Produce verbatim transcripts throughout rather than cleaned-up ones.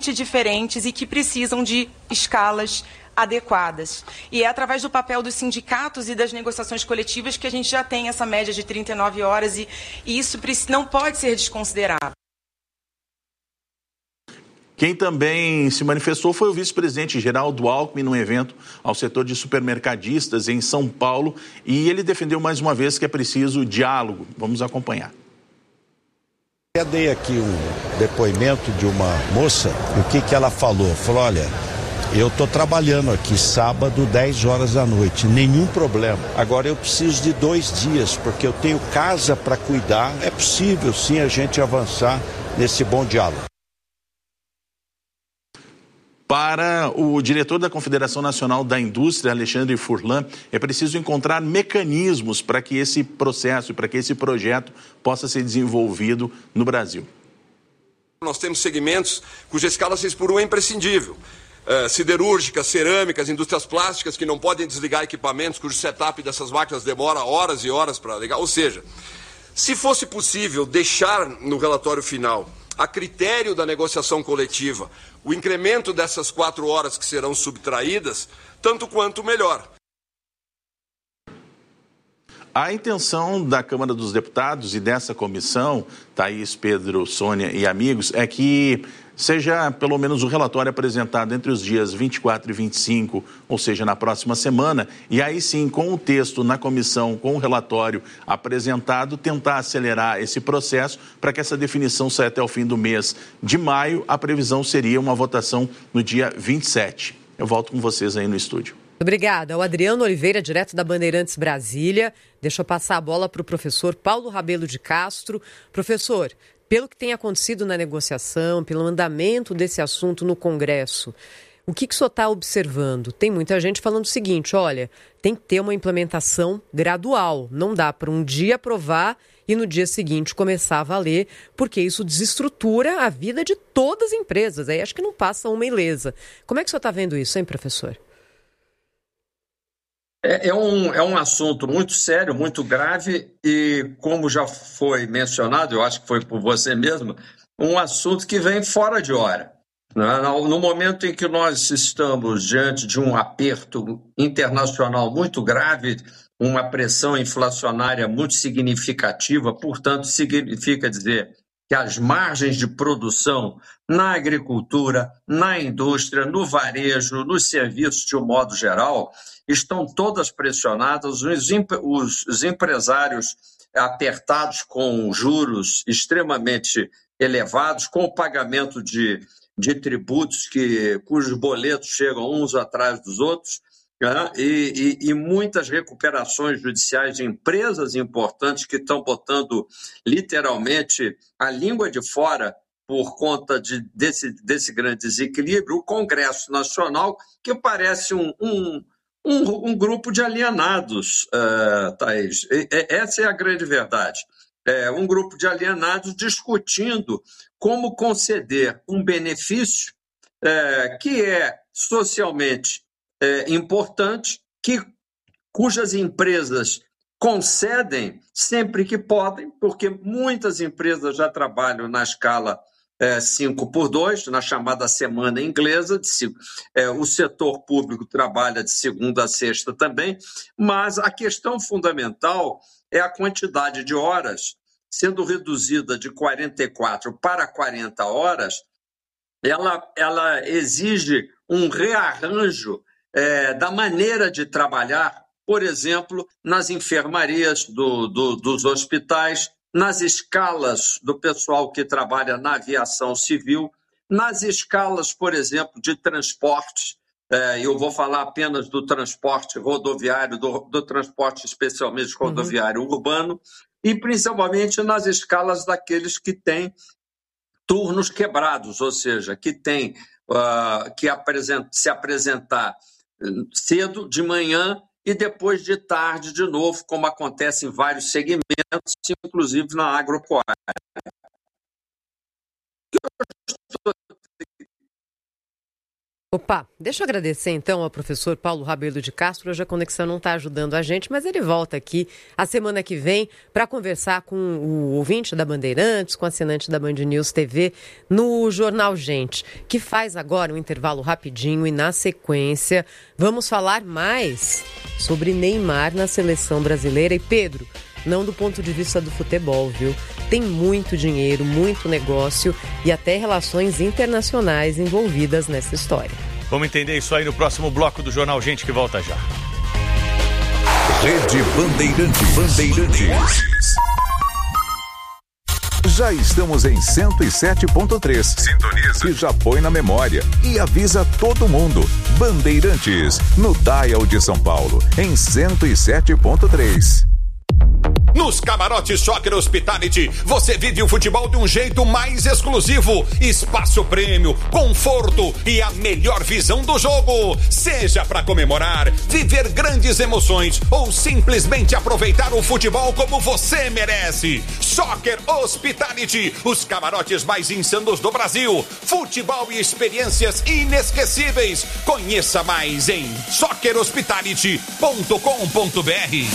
totalmente diferentes e que precisam de escalas adequadas. E é através do papel dos sindicatos e das negociações coletivas que a gente já tem essa média de trinta e nove horas e, e isso não pode ser desconsiderado. Quem também se manifestou foi o vice-presidente Geraldo Alckmin num evento ao setor de supermercadistas em São Paulo e ele defendeu mais uma vez que é preciso diálogo. Vamos acompanhar. Eu dei aqui um depoimento de uma moça e o que, que ela falou? Falou, olha, eu estou trabalhando aqui sábado, dez horas da noite, nenhum problema. Agora eu preciso de dois dias porque eu tenho casa para cuidar. É possível sim a gente avançar nesse bom diálogo. Para o diretor da Confederação Nacional da Indústria, Alexandre Furlan, é preciso encontrar mecanismos para que esse processo, para que esse projeto possa ser desenvolvido no Brasil. Nós temos segmentos cuja escala seis por um é imprescindível. Uh, siderúrgicas, cerâmicas, indústrias plásticas que não podem desligar equipamentos, cujo setup dessas máquinas demora horas e horas para ligar. Ou seja, se fosse possível deixar no relatório final, a critério da negociação coletiva, o incremento dessas quatro horas que serão subtraídas, tanto quanto melhor. A intenção da Câmara dos Deputados e dessa comissão, Thaís, Pedro, Sônia e amigos, é que seja pelo menos o relatório apresentado entre os dias vinte e quatro e vinte e cinco, ou seja, na próxima semana, e aí sim, com o texto na comissão, com o relatório apresentado, tentar acelerar esse processo para que essa definição saia até o fim do mês de maio. A previsão seria uma votação no dia vinte e sete. Eu volto com vocês aí no estúdio. Obrigada. O Adriano Oliveira, direto da Bandeirantes Brasília. Deixa eu passar a bola para o professor Paulo Rabelo de Castro. Professor, pelo que tem acontecido na negociação, pelo andamento desse assunto no Congresso, o que, que o senhor está observando? Tem muita gente falando o seguinte, olha, tem que ter uma implementação gradual. Não dá para um dia aprovar e no dia seguinte começar a valer, porque isso desestrutura a vida de todas as empresas. Aí acho que não passa uma ilesa. Como é que o senhor está vendo isso, hein, professor? É, é, um, é um assunto muito sério, muito grave e, como já foi mencionado, eu acho que foi por você mesmo, um assunto que vem fora de hora. No momento em que nós estamos diante de um aperto internacional muito grave, uma pressão inflacionária muito significativa, portanto, significa dizer que as margens de produção na agricultura, na indústria, no varejo, nos serviços de um modo geral, estão todas pressionadas, os, os, os empresários apertados com juros extremamente elevados, com o pagamento de, de tributos que, cujos boletos chegam uns atrás dos outros, né? e, e, e muitas recuperações judiciais de empresas importantes que estão botando literalmente a língua de fora por conta de, desse, desse grande desequilíbrio. O Congresso Nacional, que parece um... um Um, um grupo de alienados, uh, Thaís. E, e, essa é a grande verdade. É um grupo de alienados discutindo como conceder um benefício é, que é socialmente é, importante, que, cujas empresas concedem sempre que podem, porque muitas empresas já trabalham na escala É, cinco por dois, na chamada semana inglesa, de, é, o setor público trabalha de segunda a sexta também, mas a questão fundamental é a quantidade de horas, sendo reduzida de quarenta e quatro para quarenta horas, ela, ela exige um rearranjo é, da maneira de trabalhar, por exemplo, nas enfermarias do, do, dos hospitais, nas escalas do pessoal que trabalha na aviação civil, nas escalas, por exemplo, de transporte, é, eu vou falar apenas do transporte rodoviário, do, do transporte especialmente rodoviário uhum. urbano, e principalmente nas escalas daqueles que têm turnos quebrados, ou seja, que têm uh, que apresent, se apresentar cedo, de manhã, e depois de tarde, de novo, como acontece em vários segmentos, inclusive na agropecuária. Opa, deixa eu agradecer então ao professor Paulo Rabelo de Castro. Hoje a Conexão não está ajudando a gente, mas ele volta aqui a semana que vem para conversar com o ouvinte da Bandeirantes, com o assinante da Band News T V, no Jornal Gente, que faz agora um intervalo rapidinho e na sequência vamos falar mais sobre Neymar na seleção brasileira. E Pedro, não do ponto de vista do futebol, viu? Tem muito dinheiro, muito negócio e até relações internacionais envolvidas nessa história. Vamos entender isso aí no próximo bloco do Jornal Gente, que volta já. Rede Bandeirantes. Bandeirantes. Já estamos em cento e sete ponto três. Sintoniza. E já põe na memória. E avisa todo mundo. Bandeirantes, no Dial de São Paulo, em cento e sete ponto três. Nos camarotes Soccer Hospitality, você vive o futebol de um jeito mais exclusivo. Espaço prêmio, conforto e a melhor visão do jogo. Seja para comemorar, viver grandes emoções ou simplesmente aproveitar o futebol como você merece. Soccer Hospitality, os camarotes mais insanos do Brasil. Futebol e experiências inesquecíveis. Conheça mais em soccer hospitality ponto com ponto b r.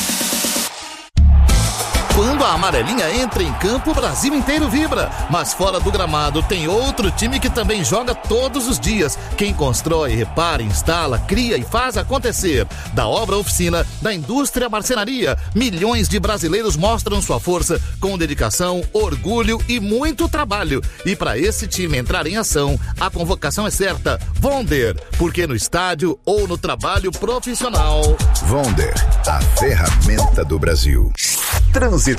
Quando a amarelinha entra em campo, o Brasil inteiro vibra. Mas fora do gramado tem outro time que também joga todos os dias. Quem constrói, repara, instala, cria e faz acontecer. Da obra à oficina, da indústria à marcenaria, milhões de brasileiros mostram sua força com dedicação, orgulho e muito trabalho. E para esse time entrar em ação, a convocação é certa. Vonder, porque no estádio ou no trabalho profissional. Vonder, a ferramenta do Brasil. Trânsito.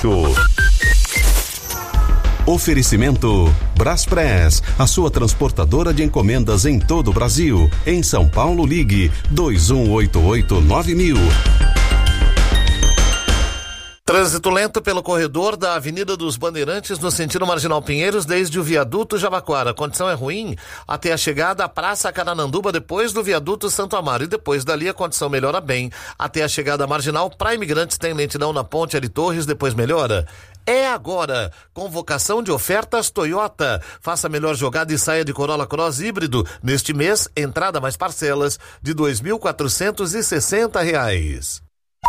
Oferecimento Braspress, a sua transportadora de encomendas em todo o Brasil. Em São Paulo, ligue dois um oito oito nove mil. Trânsito lento pelo corredor da Avenida dos Bandeirantes no sentido Marginal Pinheiros, desde o viaduto Jabaquara. A condição é ruim até a chegada à Praça Carananduba, depois do viaduto Santo Amaro. E depois dali a condição melhora bem até a chegada à Marginal. Para imigrantes tem lentidão na Ponte Ari Torres, depois melhora. É agora, convocação de ofertas Toyota. Faça a melhor jogada e saia de Corolla Cross híbrido. Neste mês, entrada mais parcelas de dois mil quatrocentos e sessenta reais.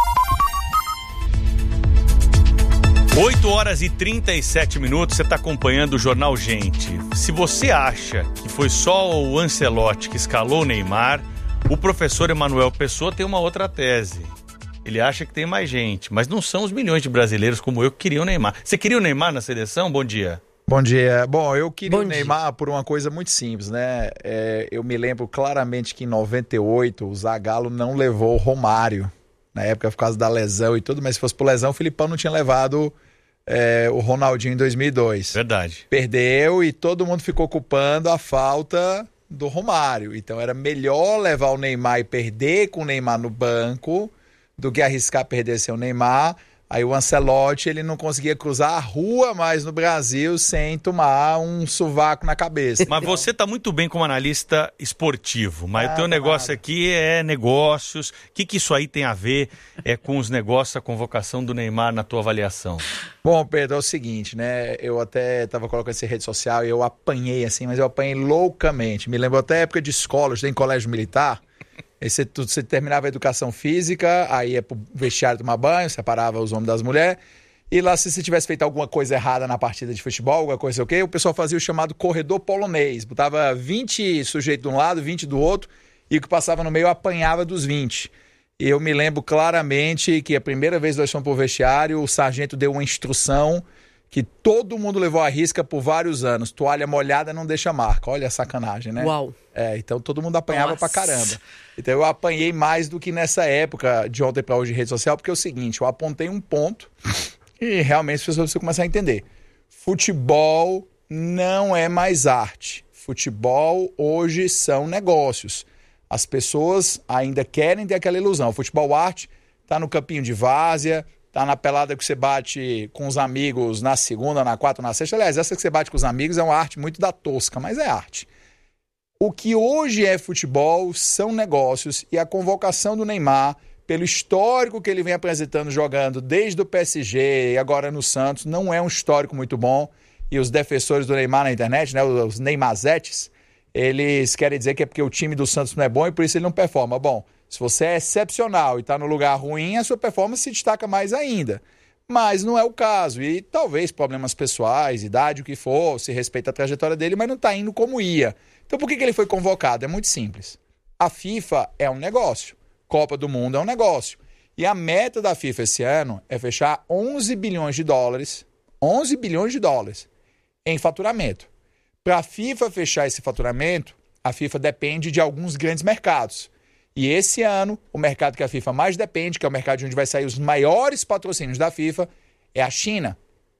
oito horas e trinta e sete minutos, você está acompanhando o Jornal Gente. Se você acha que foi só o Ancelotti que escalou o Neymar, o professor Emanuel Pessoa tem uma outra tese. Ele acha que tem mais gente, mas não são os milhões de brasileiros como eu que queriam o Neymar. Você queria o Neymar na seleção? Bom dia. Bom dia. Bom, eu queria Bom o Neymar dia. por uma coisa muito simples, né? É, eu me lembro claramente que em noventa e oito o Zagallo não levou o Romário. Na época, por causa da lesão e tudo, mas se fosse por lesão, o Filipão não tinha levado é, o Ronaldinho em dois mil e dois. Verdade. Perdeu e todo mundo ficou culpando a falta do Romário. Então era melhor levar o Neymar e perder com o Neymar no banco do que arriscar perder sem o Neymar. Aí o Ancelotti, ele não conseguia cruzar a rua mais no Brasil sem tomar um sovaco na cabeça. Mas então... você está muito bem como analista esportivo, mas ah, o teu nada. negócio aqui é negócios. O que, que isso aí tem a ver é, com os negócios, a convocação do Neymar na tua avaliação? Bom, Pedro, é o seguinte, né? Eu até estava colocando essa rede social e eu apanhei assim, mas eu apanhei loucamente. Me lembro até a época de escola, eu estudei em colégio militar. Aí você, você terminava a educação física, aí ia pro vestiário tomar banho, separava os homens das mulheres, e lá se você tivesse feito alguma coisa errada na partida de futebol, alguma coisa o quê, o pessoal fazia o chamado corredor polonês, botava vinte sujeitos de um lado, vinte do outro, e o que passava no meio apanhava dos vinte. E eu me lembro claramente que a primeira vez que nós fomos pro vestiário, o sargento deu uma instrução que todo mundo levou à risca por vários anos. Toalha molhada não deixa marca. Olha a sacanagem, né? Uau. É, então todo mundo apanhava Nossa. pra caramba. Então eu apanhei mais do que nessa época de ontem pra hoje em rede social, porque é o seguinte, eu apontei um ponto e realmente as pessoas precisam começar a entender. Futebol não é mais arte. Futebol hoje são negócios. As pessoas ainda querem ter aquela ilusão. O futebol arte tá no campinho de várzea, tá na pelada que você bate com os amigos na segunda, na quarta, na sexta. Aliás, essa que você bate com os amigos é uma arte muito da tosca, mas é arte. O que hoje é futebol são negócios e a convocação do Neymar, pelo histórico que ele vem apresentando jogando desde o P S G e agora no Santos, não é um histórico muito bom. E os defensores do Neymar na internet, né, os Neymazetes, eles querem dizer que é porque o time do Santos não é bom e por isso ele não performa. Bom, se você é excepcional e está no lugar ruim, a sua performance se destaca mais ainda. Mas não é o caso. E talvez problemas pessoais, idade, o que for, se respeita a trajetória dele, mas não está indo como ia. Então por que, que ele foi convocado? É muito simples. A FIFA é um negócio. Copa do Mundo é um negócio. E a meta da FIFA esse ano é fechar onze bilhões de dólares, onze bilhões de dólares em faturamento. Para a FIFA fechar esse faturamento, a FIFA depende de alguns grandes mercados. E esse ano, o mercado que a FIFA mais depende, que é o mercado de onde vai sair os maiores patrocínios da FIFA, é a China.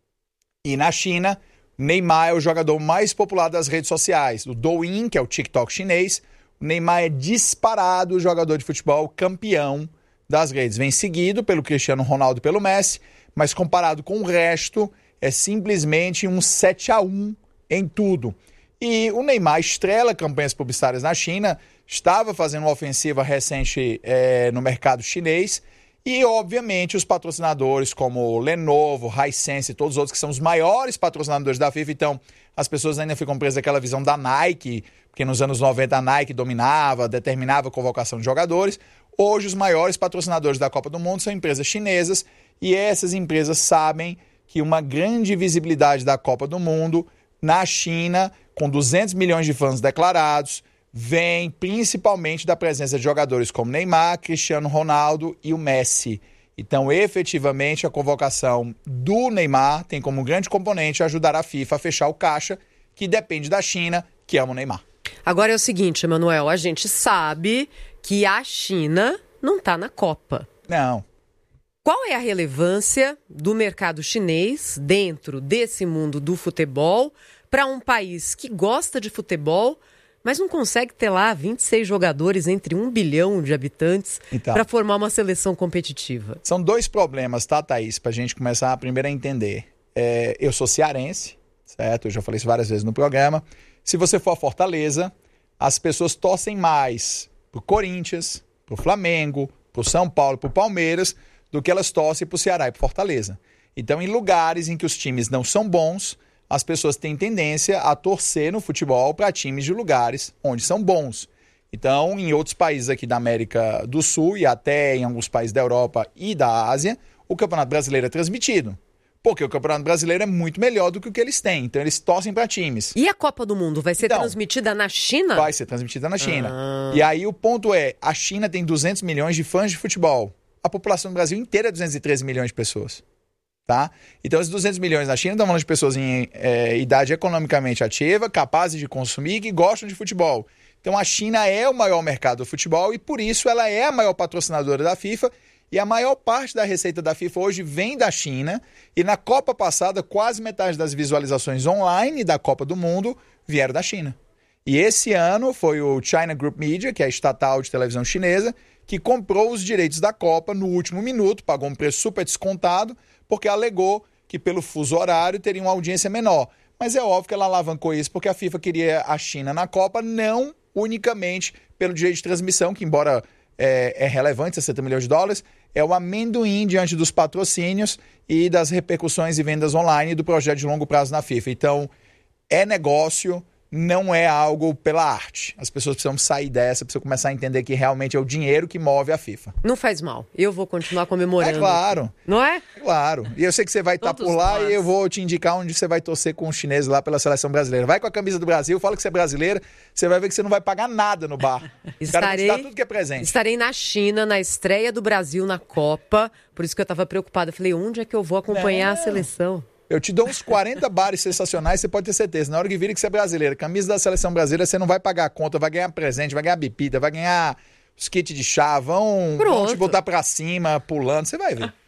E na China, Neymar é o jogador mais popular das redes sociais. O Douyin, que é o TikTok chinês, o Neymar é disparado o jogador de futebol campeão das redes. Vem seguido pelo Cristiano Ronaldo e pelo Messi, mas comparado com o resto, é simplesmente um sete a um em tudo. E o Neymar estrela campanhas publicitárias na China, estava fazendo uma ofensiva recente é, no mercado chinês e, obviamente, os patrocinadores como Lenovo, Hisense e todos os outros que são os maiores patrocinadores da FIFA. Então, as pessoas ainda ficam presas àquela visão da Nike, porque nos anos noventa a Nike dominava, determinava a convocação de jogadores. Hoje, os maiores patrocinadores da Copa do Mundo são empresas chinesas e essas empresas sabem que uma grande visibilidade da Copa do Mundo na China, com duzentos milhões de fãs declarados, vem principalmente da presença de jogadores como Neymar, Cristiano Ronaldo e o Messi. Então, efetivamente, a convocação do Neymar tem como grande componente ajudar a FIFA a fechar o caixa, que depende da China, que ama o Neymar. Agora é o seguinte, Emanuel, a gente sabe que a China não está na Copa. Não. Qual é a relevância do mercado chinês dentro desse mundo do futebol para um país que gosta de futebol, mas não consegue ter lá vinte e seis jogadores entre um bilhão de habitantes então, para formar uma seleção competitiva? São dois problemas, tá, Thaís, para a gente começar a primeiro a entender. É, eu sou cearense, certo? Eu já falei isso várias vezes no programa. Se você for a Fortaleza, as pessoas torcem mais pro Corinthians, pro Flamengo, pro São Paulo, pro Palmeiras, do que elas torcem pro Ceará e pro Fortaleza. Então, em lugares em que os times não são bons, as pessoas têm tendência a torcer no futebol para times de lugares onde são bons. Então, em outros países aqui da América do Sul e até em alguns países da Europa e da Ásia, o Campeonato Brasileiro é transmitido. Porque o Campeonato Brasileiro é muito melhor do que o que eles têm. Então, eles torcem para times. E a Copa do Mundo vai ser então, transmitida na China? Vai ser transmitida na China. Ah. E aí o ponto é, a China tem duzentos milhões de fãs de futebol. A população do Brasil inteira é duzentos e treze milhões de pessoas. Tá? Então, esses duzentos milhões na China estão falando de pessoas em é, idade economicamente ativa, capazes de consumir e que gostam de futebol. Então, a China é o maior mercado do futebol e, por isso, ela é a maior patrocinadora da FIFA e a maior parte da receita da FIFA hoje vem da China. E na Copa passada, quase metade das visualizações online da Copa do Mundo vieram da China. E esse ano foi o China Group Media, que é a estatal de televisão chinesa, que comprou os direitos da Copa no último minuto, pagou um preço super descontado, porque alegou que pelo fuso horário teria uma audiência menor. Mas é óbvio que ela alavancou isso porque a FIFA queria a China na Copa, não unicamente pelo direito de transmissão, que embora é, é relevante, sessenta milhões de dólares, é o amendoim diante dos patrocínios e das repercussões e vendas online do projeto de longo prazo na FIFA. Então, é negócio, não é algo pela arte. As pessoas precisam sair dessa, precisam começar a entender que realmente é o dinheiro que move a FIFA. Não faz mal. Eu vou continuar comemorando. É claro. Não é? É claro. E eu sei que você vai estar por lá nós. E eu vou te indicar onde você vai torcer com os chineses lá pela seleção brasileira. Vai com a camisa do Brasil, fala que você é brasileira, você vai ver que você não vai pagar nada no bar. Estarei, Os tudo que é presente. Estarei na China, na estreia do Brasil na Copa, por isso que eu estava preocupada. Eu falei, onde é que eu vou acompanhar não. a seleção? Eu te dou uns quarenta bares sensacionais, você pode ter certeza. Na hora que vira que você é brasileiro, camisa da seleção brasileira, você não vai pagar a conta, vai ganhar presente, vai ganhar bebida, vai ganhar os kits de chá, vão, vão te botar pra cima, pulando, você vai ver.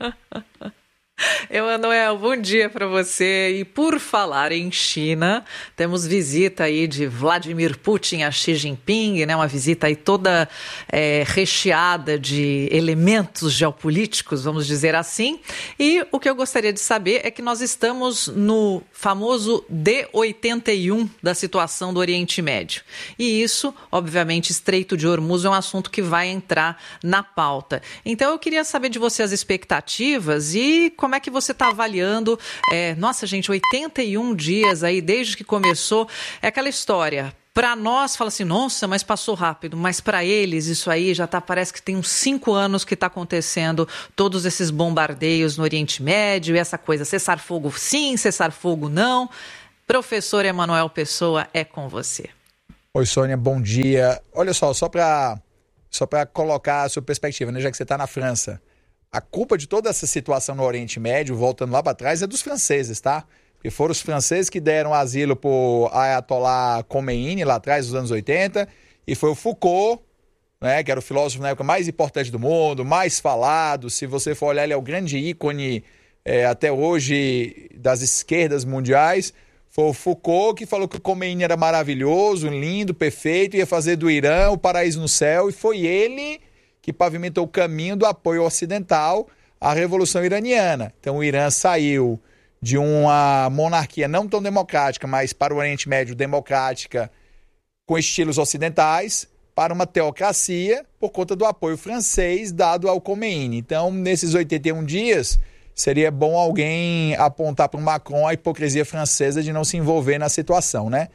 Emanuel, bom dia para você. E por falar em China, temos visita aí de Vladimir Putin a Xi Jinping, né? Uma visita aí toda é, recheada de elementos geopolíticos, vamos dizer assim. E o que eu gostaria de saber é que nós estamos no famoso D oitenta e um da situação do Oriente Médio. E isso, obviamente, Estreito de Hormuz é um assunto que vai entrar na pauta. Então eu queria saber de você as expectativas e como é que você está avaliando, é, nossa gente, oitenta e um dias aí desde que começou, é aquela história, Para nós, fala assim, nossa, mas passou rápido. Mas para eles, isso aí já tá, parece que tem uns cinco anos que está acontecendo todos esses bombardeios no Oriente Médio, e essa coisa, cessar fogo sim, cessar fogo não. Professor Emanuel Pessoa, é com você. Oi, Sônia, bom dia. Olha só, só para só para colocar a sua perspectiva, né, já que você está na França, a culpa de toda essa situação no Oriente Médio, voltando lá para trás, é dos franceses, tá? Porque foram os franceses que deram asilo para o Ayatollah Khomeini lá atrás, nos anos oitenta, e foi o Foucault, né, que era o filósofo na época mais importante do mundo, mais falado. Se você for olhar, ele é o grande ícone é, até hoje das esquerdas mundiais. Foi o Foucault que falou que o Khomeini era maravilhoso, lindo, perfeito, ia fazer do Irã o paraíso no céu, e foi ele que pavimentou o caminho do apoio ocidental à Revolução Iraniana. Então o Irã saiu de uma monarquia não tão democrática, mas para o Oriente Médio democrática, com estilos ocidentais, para uma teocracia por conta do apoio francês dado ao Khomeini. Então, nesses oitenta e um dias, seria bom alguém apontar para o Macron a hipocrisia francesa de não se envolver na situação, né?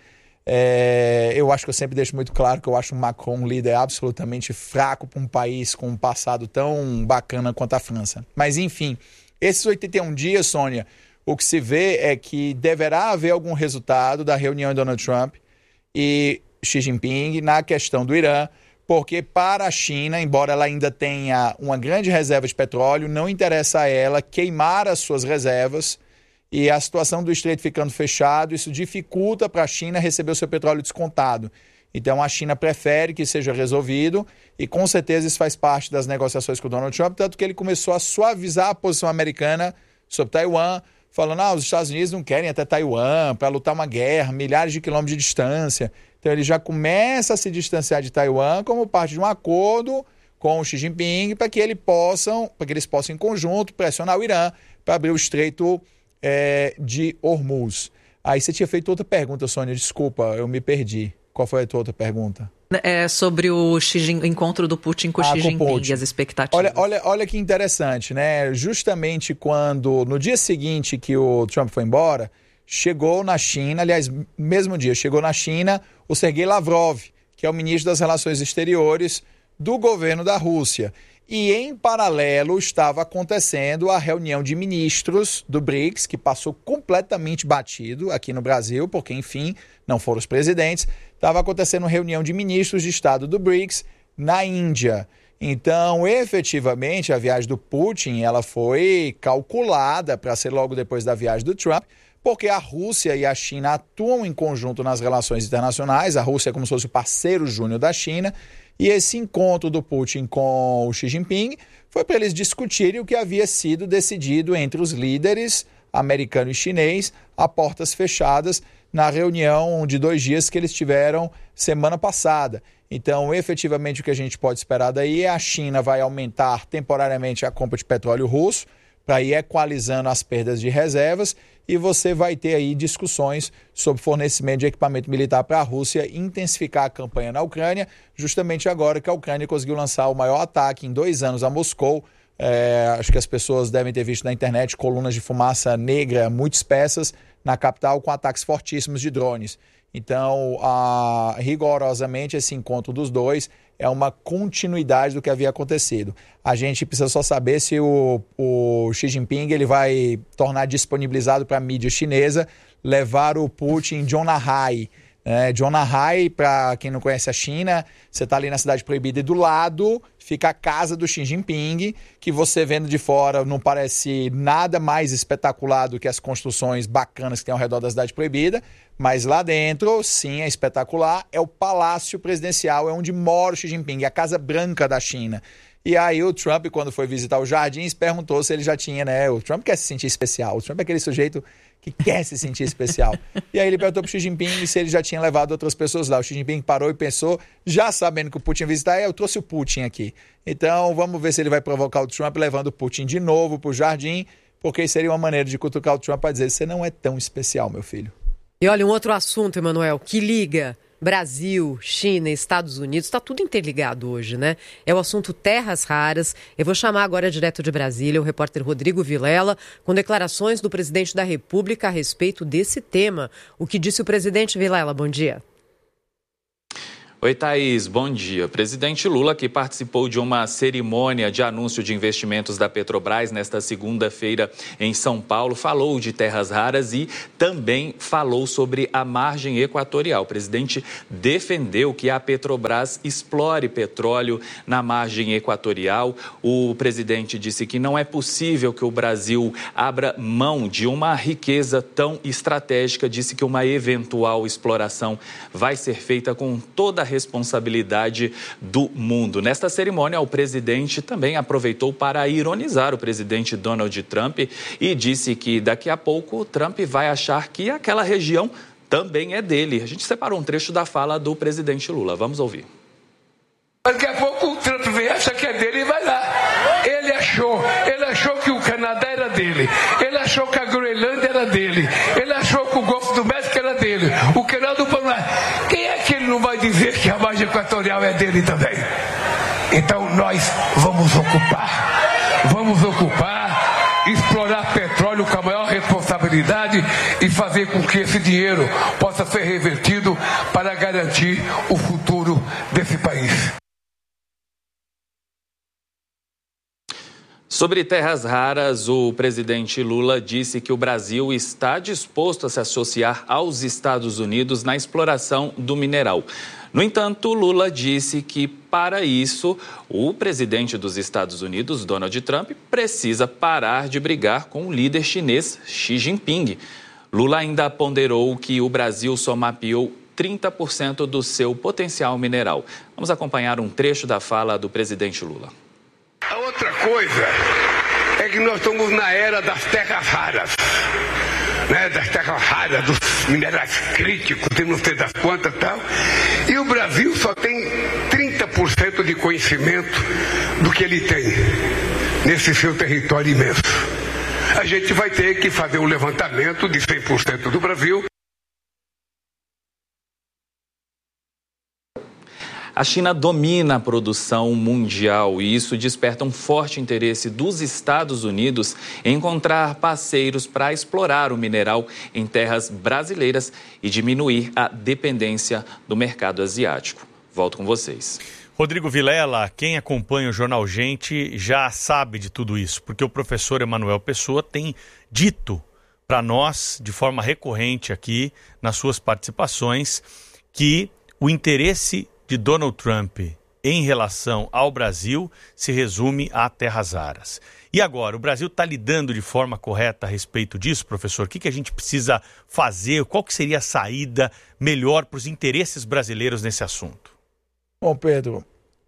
É, eu acho que eu sempre deixo muito claro que eu acho o Macron um líder absolutamente fraco para um país com um passado tão bacana quanto a França. Mas, enfim, esses oitenta e um dias, Sônia, o que se vê é que deverá haver algum resultado da reunião de Donald Trump e Xi Jinping na questão do Irã, porque para a China, embora ela ainda tenha uma grande reserva de petróleo, não interessa a ela queimar as suas reservas, e a situação do estreito ficando fechado, isso dificulta para a China receber o seu petróleo descontado. Então a China prefere que seja resolvido, e com certeza isso faz parte das negociações com o Donald Trump, tanto que ele começou a suavizar a posição americana sobre Taiwan, falando, ah, os Estados Unidos não querem até Taiwan para lutar uma guerra, milhares de quilômetros de distância. Então ele já começa a se distanciar de Taiwan como parte de um acordo com o Xi Jinping para que, ele possam, para que eles possam, em conjunto, pressionar o Irã para abrir o estreito é, de Hormuz. Aí você tinha feito outra pergunta, Sônia, desculpa, eu me perdi. Qual foi a tua outra pergunta? É sobre o Xi, encontro do Putin com o ah, Xi Jinping e as expectativas. Olha, olha, olha que interessante, né? Justamente quando, no dia seguinte que o Trump foi embora, chegou na China, aliás, mesmo dia, chegou na China o Sergei Lavrov, que é o ministro das Relações Exteriores do governo da Rússia. E, em paralelo, estava acontecendo a reunião de ministros do BRICS, que passou completamente batido aqui no Brasil, porque, enfim, não foram os presidentes. Estava acontecendo reunião de ministros de Estado do BRICS na Índia. Então, efetivamente, a viagem do Putin ela foi calculada para ser logo depois da viagem do Trump, porque a Rússia e a China atuam em conjunto nas relações internacionais. A Rússia é como se fosse o parceiro júnior da China. E esse encontro do Putin com o Xi Jinping foi para eles discutirem o que havia sido decidido entre os líderes americano e chinês a portas fechadas na reunião de dois dias que eles tiveram semana passada. Então, efetivamente, o que a gente pode esperar daí é a China vai aumentar temporariamente a compra de petróleo russo para ir equalizando as perdas de reservas, e você vai ter aí discussões sobre fornecimento de equipamento militar para a Rússia e intensificar a campanha na Ucrânia, justamente agora que a Ucrânia conseguiu lançar o maior ataque em dois anos a Moscou. É, acho que as pessoas devem ter visto na internet colunas de fumaça negra muito espessas na capital com ataques fortíssimos de drones. Então, a, rigorosamente, esse encontro dos dois é uma continuidade do que havia acontecido. A gente precisa só saber se o, o Xi Jinping ele vai tornar disponibilizado para a mídia chinesa levar o Putin de Zhongnahai. É, Zhongnahai, para quem não conhece a China, você está ali na Cidade Proibida e do lado fica a casa do Xi Jinping, que você vendo de fora não parece nada mais espetacular do que as construções bacanas que tem ao redor da Cidade Proibida, mas lá dentro, sim, é espetacular, é o Palácio Presidencial, é onde mora o Xi Jinping, é a Casa Branca da China. E aí o Trump, quando foi visitar os jardins, perguntou se ele já tinha, né? O Trump quer se sentir especial, o Trump é aquele sujeito que quer se sentir especial. E aí ele perguntou pro Xi Jinping se ele já tinha levado outras pessoas lá. O Xi Jinping parou e pensou, já sabendo que o Putin ia visitar, eu trouxe o Putin aqui. Então vamos ver se ele vai provocar o Trump levando o Putin de novo pro jardim, porque seria uma maneira de cutucar o Trump para dizer, você não é tão especial, meu filho. E olha, um outro assunto, Emanuel, que liga Brasil, China, Estados Unidos, está tudo interligado hoje, né? É o assunto terras raras. Eu vou chamar agora direto de Brasília o repórter Rodrigo Vilela com declarações do presidente da República a respeito desse tema. O que disse o presidente? Vilela, bom dia. Oi, Thaís, bom dia. O presidente Lula, que participou de uma cerimônia de anúncio de investimentos da Petrobras nesta segunda-feira em São Paulo, falou de terras raras e também falou sobre a margem equatorial. O presidente defendeu que a Petrobras explore petróleo na margem equatorial. O presidente disse que não é possível que o Brasil abra mão de uma riqueza tão estratégica. Disse que uma eventual exploração vai ser feita com toda a responsabilidade do mundo. Nesta cerimônia, o presidente também aproveitou para ironizar o presidente Donald Trump e disse que daqui a pouco o Trump vai achar que aquela região também é dele. A gente separou um trecho da fala do presidente Lula. Vamos ouvir. Daqui a pouco o Trump vem, acha que é dele e vai lá. Ele achou, ele achou que o Canadá era dele, ele achou que a Groenlândia era dele, ele achou que o Golfo do México era dele, o canal do Panamá. Quem é que ele não vai dizer que a margem equatorial é dele também? Então nós vamos ocupar, vamos ocupar, explorar petróleo com a maior responsabilidade e fazer com que esse dinheiro possa ser revertido para garantir o futuro desse país. Sobre terras raras, o presidente Lula disse que o Brasil está disposto a se associar aos Estados Unidos na exploração do mineral. No entanto, Lula disse que, para isso, o presidente dos Estados Unidos, Donald Trump, precisa parar de brigar com o líder chinês Xi Jinping. Lula ainda ponderou que o Brasil só mapeou trinta por cento do seu potencial mineral. Vamos acompanhar um trecho da fala do presidente Lula. A outra coisa é que nós estamos na era das terras raras, né? Das terras raras, dos minerais críticos, tem não sei das quantas e tal. E o Brasil só tem trinta por cento de conhecimento do que ele tem nesse seu território imenso. A gente vai ter que fazer um levantamento de cem por cento do Brasil. A China domina a produção mundial e isso desperta um forte interesse dos Estados Unidos em encontrar parceiros para explorar o mineral em terras brasileiras e diminuir a dependência do mercado asiático. Volto com vocês. Rodrigo Vilela, quem acompanha o Jornal Gente já sabe de tudo isso, porque o professor Emanuel Pessoa tem dito para nós, de forma recorrente aqui, nas suas participações, que o interesse de Donald Trump em relação ao Brasil se resume a terras raras. E agora, o Brasil está lidando de forma correta a respeito disso, professor? O que, que a gente precisa fazer? Qual que seria a saída melhor para os interesses brasileiros nesse assunto? Bom, Pedro,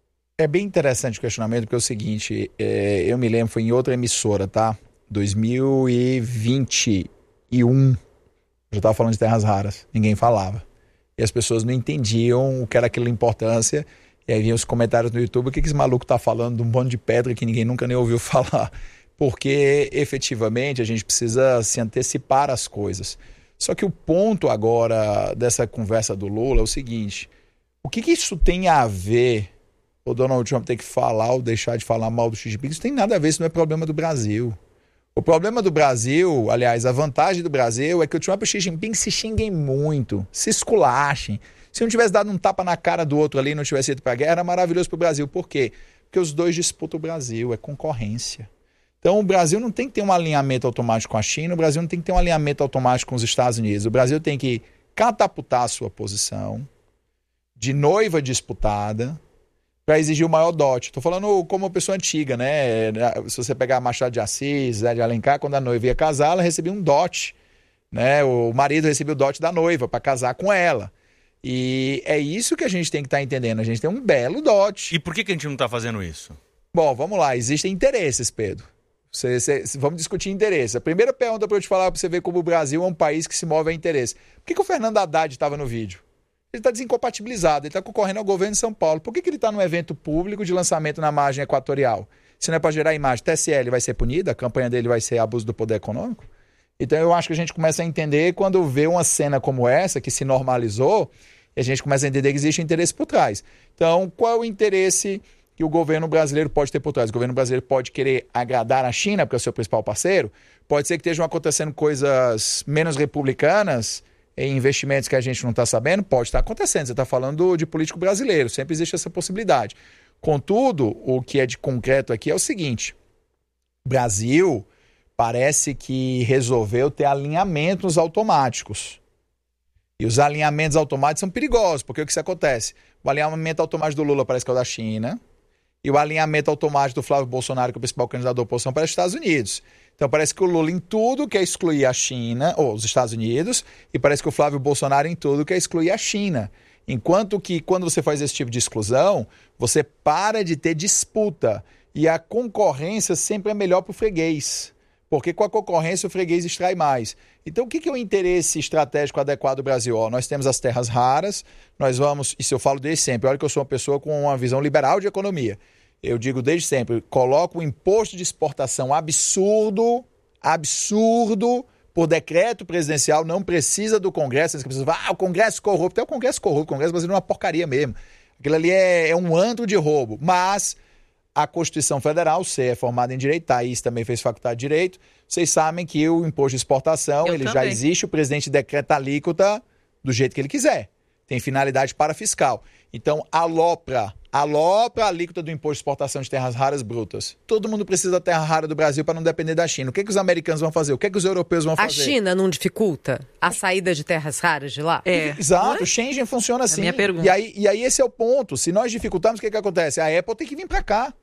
é bem interessante o questionamento, porque é o seguinte, é, eu me lembro, foi em outra emissora, tá? dois mil e vinte e um, eu já estava falando de terras raras, ninguém falava. E as pessoas não entendiam o que era aquela importância. E aí vinham os comentários no YouTube, o que, que esse maluco está falando de um bando de pedra que ninguém nunca nem ouviu falar. Porque, efetivamente, a gente precisa se antecipar às coisas. Só que o ponto agora dessa conversa do Lula é o seguinte, o que, que isso tem a ver, o Donald Trump ter que falar ou deixar de falar mal do Xi Jinping? Isso tem nada a ver, isso não é problema do Brasil. O problema do Brasil, aliás, a vantagem do Brasil é que o Trump e o Xi Jinping se xinguem muito, se esculachem. Se não tivesse dado um tapa na cara do outro ali e não tivesse ido para a guerra, era maravilhoso para o Brasil. Por quê? Porque os dois disputam o Brasil, é concorrência. Então o Brasil não tem que ter um alinhamento automático com a China, o Brasil não tem que ter um alinhamento automático com os Estados Unidos. O Brasil tem que catapultar a sua posição de noiva disputada, para exigir o maior dote. Estou falando como uma pessoa antiga, né? Se você pegar Machado de Assis, Zé de Alencar, quando a noiva ia casar, ela recebia um dote, né? O marido recebia o dote da noiva para casar com ela. E é isso que a gente tem que estar tá entendendo. A gente tem um belo dote. E por que, que a gente não está fazendo isso? Bom, vamos lá. Existem interesses, Pedro. Você, você, vamos discutir interesse. A primeira pergunta para eu te falar, para você ver como o Brasil é um país que se move a interesse. Por que, que o Fernando Haddad estava no vídeo? Ele está desincompatibilizado, ele está concorrendo ao governo de São Paulo. Por que, que ele está num evento público de lançamento na margem equatorial? Se não é para gerar imagem, T S L vai ser punida, a campanha dele vai ser abuso do poder econômico? Então eu acho que a gente começa a entender quando vê uma cena como essa, que se normalizou, e a gente começa a entender que existe interesse por trás. Então, qual é o interesse que o governo brasileiro pode ter por trás? O governo brasileiro pode querer agradar a China, porque é o seu principal parceiro? Pode ser que estejam acontecendo coisas menos republicanas em investimentos que a gente não está sabendo? Pode estar acontecendo. Você está falando de político brasileiro, sempre existe essa possibilidade. Contudo, o que é de concreto aqui é o seguinte: o Brasil parece que resolveu ter alinhamentos automáticos. E os alinhamentos automáticos são perigosos, porque o que isso acontece? O alinhamento automático do Lula parece que é o da China, e o alinhamento automático do Flávio Bolsonaro, que é o principal candidato da oposição, parece os Estados Unidos. Então parece que o Lula em tudo quer excluir a China, ou os Estados Unidos, e parece que o Flávio Bolsonaro em tudo quer excluir a China. Enquanto que quando você faz esse tipo de exclusão, você para de ter disputa, e a concorrência sempre é melhor para o freguês. Porque com a concorrência o freguês extrai mais. Então o que é o interesse estratégico adequado do Brasil? Ó, nós temos as terras raras, nós vamos, isso eu falo desde sempre, olha que eu sou uma pessoa com uma visão liberal de economia. Eu digo desde sempre, coloco um imposto de exportação absurdo, absurdo, por decreto presidencial, não precisa do Congresso. As pessoas falam, ah, o Congresso corrupto. É o Congresso corrupto, o Congresso brasileiro é uma porcaria mesmo. Aquilo ali é, é um antro de roubo. Mas a Constituição Federal, você é formado em Direito, Thaís também fez faculdade de Direito, vocês sabem que o imposto de exportação, Eu ele também. já existe, o presidente decreta a alíquota do jeito que ele quiser. Tem finalidade parafiscal. Então, alopra, alopra a alíquota do imposto de exportação de terras raras brutas. Todo mundo precisa da terra rara do Brasil para não depender da China. O que, que os americanos vão fazer? O que, que os europeus vão fazer? A China não dificulta a saída de terras raras de lá? É. Exato, é? O Schengen funciona assim. É a minha pergunta. E aí, e aí esse é o ponto. Se nós dificultarmos, o que, que acontece? A Apple tem que vir para cá.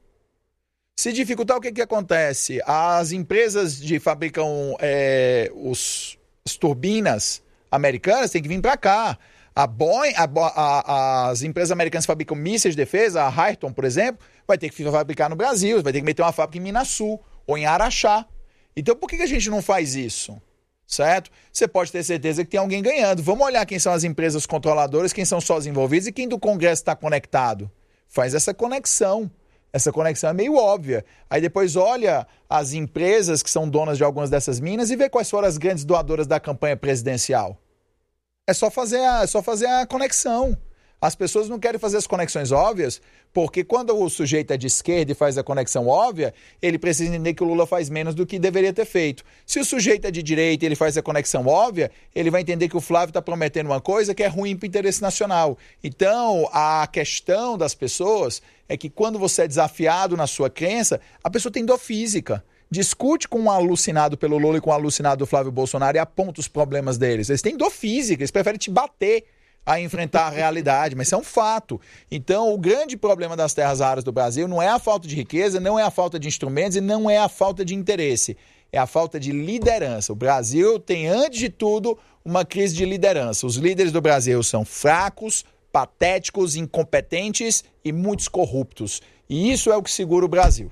Se dificultar, o que, que acontece? As empresas que fabricam é, os, as turbinas americanas têm que vir para cá. A Boeing, a, a, as empresas americanas que fabricam mísseis de defesa, a Raytheon, por exemplo, vai ter que fabricar no Brasil, vai ter que meter uma fábrica em Minas Sul ou em Araxá. Então, por que, que a gente não faz isso? Certo? Você pode ter certeza que tem alguém ganhando. Vamos olhar quem são as empresas controladoras, quem são só os envolvidos e quem do Congresso está conectado. Faz essa conexão. Essa conexão é meio óbvia. Aí depois olha as empresas que são donas de algumas dessas minas e vê quais foram as grandes doadoras da campanha presidencial. É só fazer a, é só fazer a conexão. As pessoas não querem fazer as conexões óbvias, porque quando o sujeito é de esquerda e faz a conexão óbvia, ele precisa entender que o Lula faz menos do que deveria ter feito. Se o sujeito é de direita e ele faz a conexão óbvia, ele vai entender que o Flávio está prometendo uma coisa que é ruim para o interesse nacional. Então, a questão das pessoas é que quando você é desafiado na sua crença, a pessoa tem dor física. Discute com um alucinado pelo Lula e com um alucinado do Flávio Bolsonaro e aponta os problemas deles. Eles têm dor física, eles preferem te bater a enfrentar a realidade, mas isso é um fato. Então, o grande problema das terras raras do Brasil não é a falta de riqueza, não é a falta de instrumentos e não é a falta de interesse. É a falta de liderança. O Brasil tem, antes de tudo, uma crise de liderança. Os líderes do Brasil são fracos, patéticos, incompetentes e muitos corruptos. E isso é o que segura o Brasil.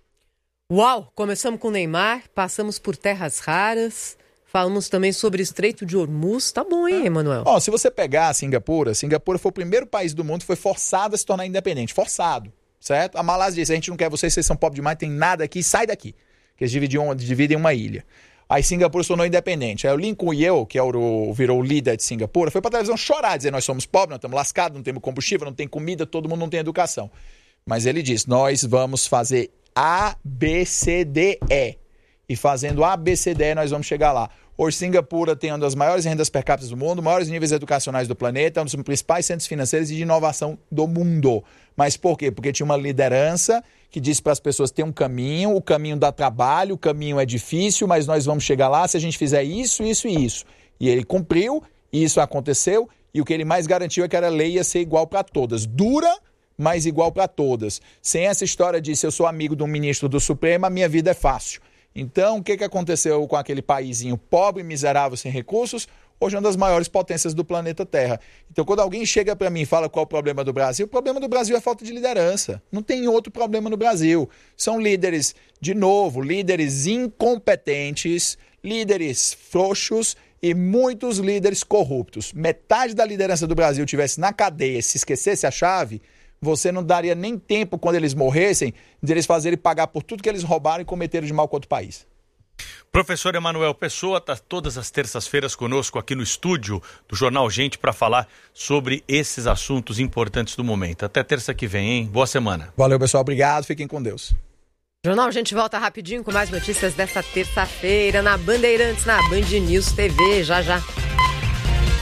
Uau! Começamos com o Neymar, passamos por terras raras, falamos também sobre Estreito de Hormuz. Tá bom, hein, Emanuel? Ó, se você pegar a Singapura, Singapura foi o primeiro país do mundo que foi forçado a se tornar independente. Forçado, certo? A Malásia disse, a gente não quer vocês, vocês são pobres demais, tem nada aqui, sai daqui. Que eles dividiam, dividem uma ilha. Aí Singapura se tornou independente. Aí o Lee Kuan Yew, que é o, virou o líder de Singapura, foi pra televisão chorar, dizer, nós somos pobres, nós estamos lascados, não temos combustível, não tem comida, todo mundo não tem educação. Mas ele disse, nós vamos fazer A, B, C, D, E. E fazendo A, B, C, D, E, nós vamos chegar lá. Hoje, Singapura tem uma das maiores rendas per capita do mundo, maiores níveis educacionais do planeta, um dos principais centros financeiros e de inovação do mundo. Mas por quê? Porque tinha uma liderança que disse para as pessoas ter um caminho, o caminho dá trabalho, o caminho é difícil, mas nós vamos chegar lá se a gente fizer isso, isso e isso. E ele cumpriu, e isso aconteceu, e o que ele mais garantiu é que a lei ia ser igual para todas. Dura, mas igual para todas. Sem essa história de se eu sou amigo de um ministro do Supremo, a minha vida é fácil. Então, o que, que aconteceu com aquele paizinho pobre, miserável, sem recursos? Hoje é uma das maiores potências do planeta Terra. Então, quando alguém chega para mim e fala qual é o problema do Brasil, o problema do Brasil é a falta de liderança. Não tem outro problema no Brasil. São líderes, de novo, líderes incompetentes, líderes frouxos e muitos líderes corruptos. Metade da liderança do Brasil tivesse na cadeia, se esquecesse a chave, você não daria nem tempo, quando eles morressem, de eles fazerem pagar por tudo que eles roubaram e cometeram de mal contra o país. Professor Emanuel Pessoa está todas as terças-feiras conosco aqui no estúdio do Jornal Gente para falar sobre esses assuntos importantes do momento. Até terça que vem, hein? Boa semana. Valeu, pessoal. Obrigado. Fiquem com Deus. Jornal Gente volta rapidinho com mais notícias dessa terça-feira na Bandeirantes, na Band News T V. Já, já.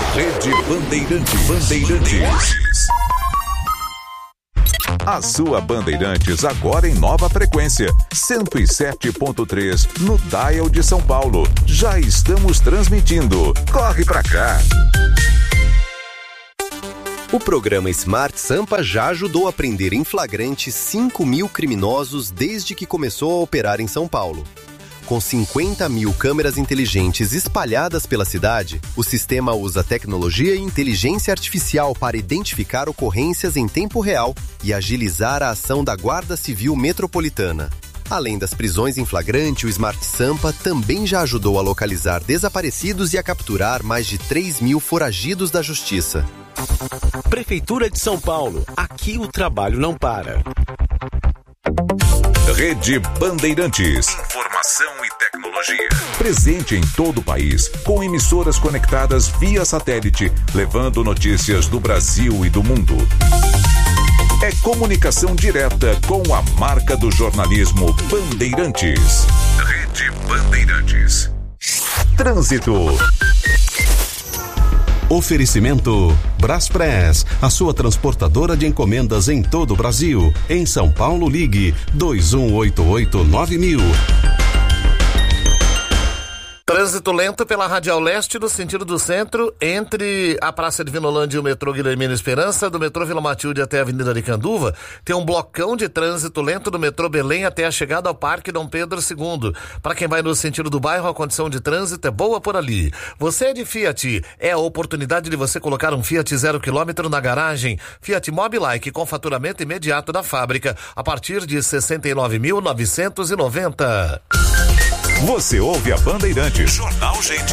Rede Bandeirantes. Bandeirantes. A sua Bandeirantes agora em nova frequência, cento e sete ponto três no Dial de São Paulo. Já estamos transmitindo. Corre pra cá. O programa Smart Sampa já ajudou a prender em flagrante cinco mil criminosos desde que começou a operar em São Paulo. Com cinquenta mil câmeras inteligentes espalhadas pela cidade, o sistema usa tecnologia e inteligência artificial para identificar ocorrências em tempo real e agilizar a ação da Guarda Civil Metropolitana. Além das prisões em flagrante, o Smart Sampa também já ajudou a localizar desaparecidos e a capturar mais de três mil foragidos da justiça. Prefeitura de São Paulo. Aqui o trabalho não para. Rede Bandeirantes. Informação e tecnologia. Presente em todo o país, com emissoras conectadas via satélite, levando notícias do Brasil e do mundo. É comunicação direta com a marca do jornalismo Bandeirantes. Rede Bandeirantes. Trânsito. Oferecimento Braspress, a sua transportadora de encomendas em todo o Brasil. Em São Paulo, ligue dois um oito oito nove mil. Trânsito lento pela Radial Leste no sentido do centro, entre a Praça Divinolândia e o metrô Guilhermina Esperança, do metrô Vila Matilde até a Avenida Aricanduva, tem um blocão de trânsito lento do metrô Belém até a chegada ao Parque Dom Pedro segundo. Para quem vai no sentido do bairro, a condição de trânsito é boa por ali. Você é de Fiat, é a oportunidade de você colocar um Fiat zero quilômetro na garagem. Fiat Mobilike com faturamento imediato da fábrica, a partir de sessenta e nove mil novecentos e noventa. Você ouve a Bandeirantes. Jornal Gente.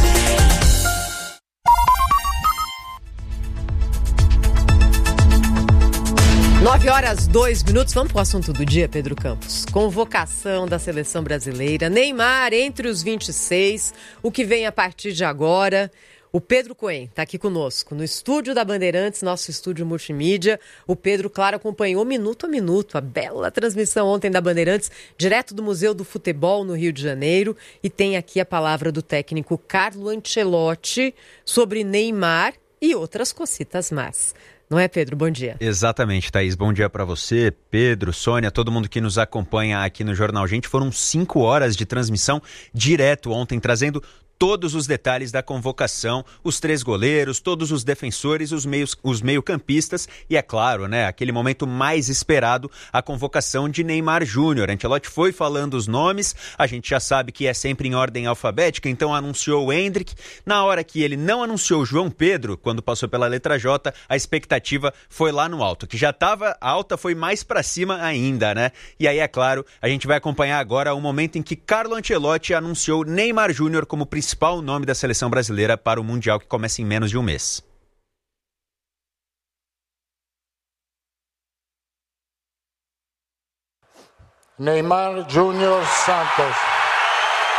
Nove horas, dois minutos. Vamos para o assunto do dia, Pedro Campos. Convocação da seleção brasileira. Neymar entre os vinte e seis. O que vem a partir de agora? O Pedro Cohen está aqui conosco, no estúdio da Bandeirantes, nosso estúdio multimídia. O Pedro, claro, acompanhou minuto a minuto a bela transmissão ontem da Bandeirantes, direto do Museu do Futebol, no Rio de Janeiro. E tem aqui a palavra do técnico Carlo Ancelotti sobre Neymar e outras cocitas más. Não é, Pedro? Bom dia. Exatamente, Thaís. Bom dia para você, Pedro, Sônia, todo mundo que nos acompanha aqui no Jornal Gente. Foram cinco horas de transmissão direto ontem, trazendo todos os detalhes da convocação, os três goleiros, todos os defensores, os meios, os meio-campistas e, é claro, né, aquele momento mais esperado, a convocação de Neymar Júnior. Ancelotti foi falando os nomes, a gente já sabe que é sempre em ordem alfabética, então anunciou o Endrick. Na hora que ele não anunciou o João Pedro, quando passou pela letra J, a expectativa foi lá no alto, que já estava alta, foi mais para cima ainda, né? E aí, é claro, a gente vai acompanhar agora o momento em que Carlo Ancelotti anunciou Neymar Júnior como principal principal nome da seleção brasileira para o Mundial que começa em menos de um mês. Neymar Júnior Santos.